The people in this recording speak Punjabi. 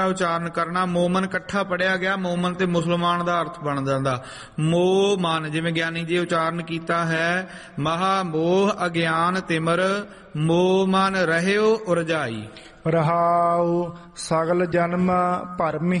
ਉਚਾਰਨ ਕਰਨਾ। ਮੋਮਨ ਇਕੱਠਾ ਪੜਿਆ ਗਿਆ, ਮੋਮਨ ਤੇ ਮੁਸਲਮਾਨ ਦਾ ਅਰਥ ਬਣ ਜਾਂਦਾ। ਮੋਹ ਮਨ, ਜਿਵੇਂ ਗਿਆਨੀ ਜੀ ਉਚਾਰਨ ਕੀਤਾ ਹੈ, ਮਹਾ ਮੋਹ ਅਗਿਆਨ ਤਿਮਰ, ਮੋਹ ਮਨ ਰਹਿਓ ਉਰਜਾਈ। ਰਹਾਉ ਸਗਲ ਜਨਮ ਭਰਮ